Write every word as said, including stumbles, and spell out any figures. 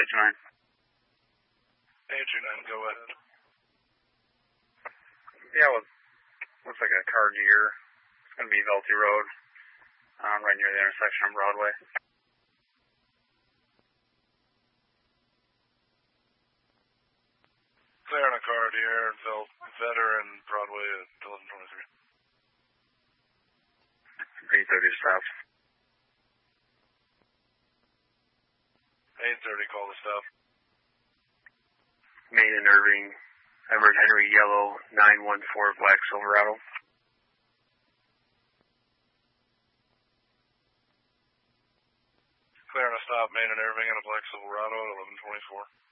Charlie two nine. Hey, two nine, go ahead. Yeah, well, looks like a car deer. It's going to be Velty Road, um, right near the intersection of Broadway. Clear on a car deer, Vel Veteran Broadway at eleven twenty-three. eight thirty stop. eight thirty, call the stop. Main and Irving, Edward Henry Yellow, nine one four Black Silverado. Clear on a stop, Main and Irving and a Black Silverado at eleven twenty-four.